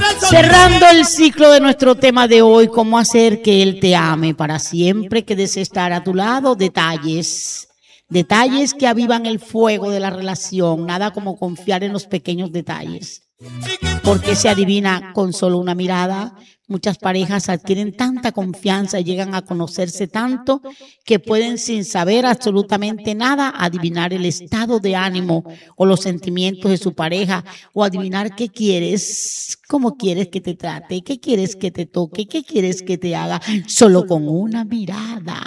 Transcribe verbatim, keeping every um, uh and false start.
Cerrando el ciclo de nuestro tema de hoy, cómo hacer que él te ame para siempre, que desee estar a tu lado, detalles, detalles que avivan el fuego de la relación, nada como confiar en los pequeños detalles, porque se adivina con solo una mirada. Muchas parejas adquieren tanta confianza y llegan a conocerse tanto que pueden, sin saber absolutamente nada, adivinar el estado de ánimo o los sentimientos de su pareja, o adivinar qué quieres, cómo quieres que te trate, qué quieres que te toque, qué quieres que te haga, solo con una mirada.